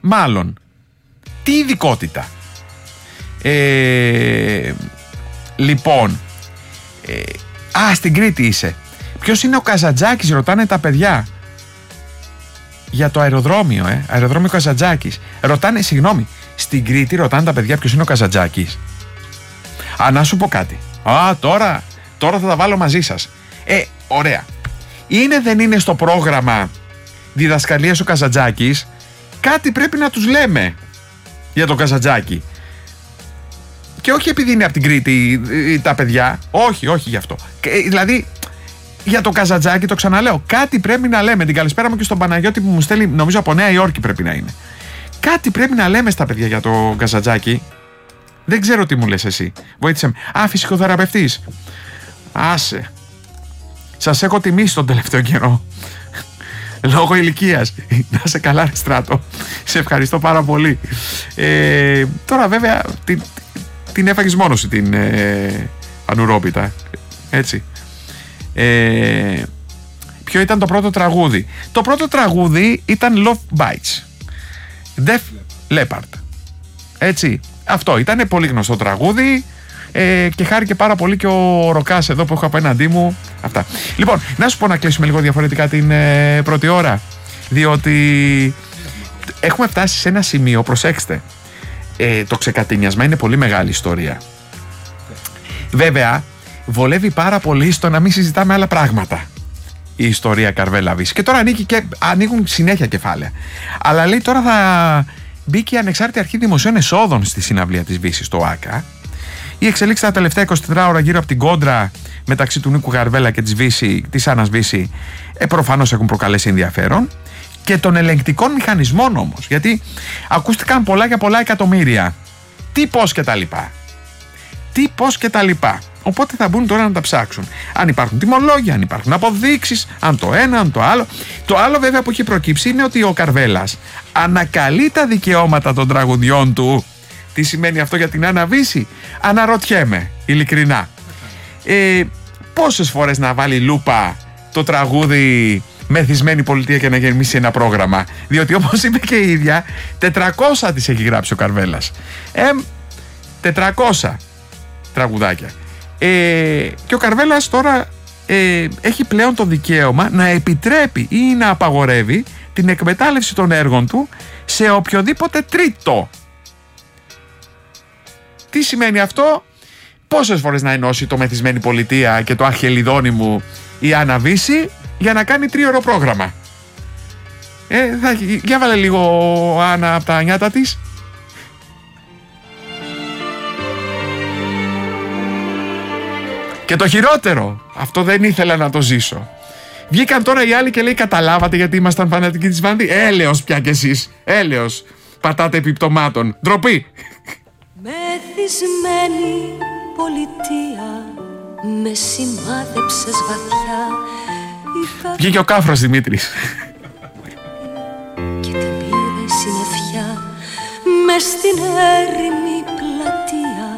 Μάλλον. Τι ειδικότητα? Λοιπόν, στην Κρήτη είσαι. Ποιος είναι ο Καζαντζάκης, ρωτάνε τα παιδιά. Για το αεροδρόμιο, αεροδρόμιο Καζαντζάκης. Ρωτάνε, συγγνώμη, στην Κρήτη ρωτάνε τα παιδιά ποιος είναι ο Καζαντζάκης. Να σου πω κάτι. Τώρα θα τα βάλω μαζί σας. Ωραία. Δεν είναι στο πρόγραμμα διδασκαλίας ο Καζαντζάκης? Κάτι πρέπει να τους λέμε για τον Καζαντζάκη. Και όχι επειδή είναι από την Κρήτη τα παιδιά. Όχι γι' αυτό. Δηλαδή, για τον Καζαντζάκη, το ξαναλέω, κάτι πρέπει να λέμε. Την καλησπέρα μου και στον Παναγιώτη που μου στέλνει, νομίζω από Νέα Υόρκη πρέπει να είναι. Κάτι πρέπει να λέμε στα παιδιά για τον Καζαντζάκη. Δεν ξέρω τι μου λες εσύ. Βοήθησε με. Φυσικοθεραπευτής. Άσε. Σας έχω τιμήσει τον τελευταίο καιρό. Λόγω ηλικίας. Να σε καλά, ρε Στράτο. Σε ευχαριστώ πάρα πολύ. Τώρα βέβαια την έφαγες μόνος σου την ανουρόπιτα. Έτσι. Ποιο ήταν το πρώτο τραγούδι? Το πρώτο τραγούδι ήταν Love Bites, Def Leppard. Έτσι. Αυτό ήταν πολύ γνωστό τραγούδι. Και χάρηκε πάρα πολύ και ο Ροκάς εδώ που έχω απέναντί μου. Αυτά. Λοιπόν, να σου πω να κλείσουμε λίγο διαφορετικά την πρώτη ώρα. Διότι έχουμε φτάσει σε ένα σημείο, προσέξτε. Το ξεκατηνιασμα είναι πολύ μεγάλη ιστορία. Βέβαια, βολεύει πάρα πολύ στο να μην συζητάμε άλλα πράγματα η ιστορία Καρβέλα Βύση. Και τώρα ανοίγουν συνέχεια κεφάλαια. Αλλά λέει τώρα θα μπει και η Ανεξάρτητη Αρχή Δημοσίων Εσόδων στη συναυλία της Βύσης στο ΆΚΑ. Οι εξελίξεις τα τελευταία 24 ώρα γύρω από την κόντρα μεταξύ του Νίκου Καρβέλα και της Άννας Βύση προφανώς έχουν προκαλέσει ενδιαφέρον. Και των ελεγκτικών μηχανισμών όμως. Γιατί ακούστηκαν πολλά για πολλά εκατομμύρια. Τι, πώς και τα λοιπά. Οπότε θα μπουν τώρα να τα ψάξουν. Αν υπάρχουν τιμολόγια, αν υπάρχουν αποδείξεις, αν το ένα, αν το άλλο. Το άλλο βέβαια που έχει προκύψει είναι ότι ο Καρβέλας ανακαλεί τα δικαιώματα των τραγουδιών του. Τι σημαίνει αυτό για την Άννα Βύση? Αναρωτιέμαι, ειλικρινά. Πόσες φορές να βάλει λούπα το τραγούδι Μεθυσμένη Πολιτεία και να γεμίσει ένα πρόγραμμα? Διότι όπως είπε και η ίδια, 400 τις έχει γράψει ο Καρβέλας. 400 τραγουδάκια. Και ο Καρβέλας τώρα έχει πλέον το δικαίωμα να επιτρέπει ή να απαγορεύει την εκμετάλλευση των έργων του σε οποιοδήποτε τρίτο. Τι σημαίνει αυτό? Πόσες φορές να ενώσει το Μεθυσμένη Πολιτεία και το Αχελιδόνι μου η Άννα Βύση για να κάνει 3ωρο πρόγραμμα? Για βάλε λίγο Άννα από τα νιάτα της. Και το χειρότερο, αυτό δεν ήθελα να το ζήσω. Βγήκαν τώρα οι άλλοι και λέει, καταλάβατε γιατί ήμασταν φανατικοί της Βάντη? Έλεος πια κι εσείς. Έλεος. Πατάτε επιπτωμάτων. Ντροπή. Μεθυσμένη πολιτεία, με σημάδεψες βαθιά. Βγήκε ο Κάφρος Δημήτρης. Και την πήρε συννεφιά μες στην έρημη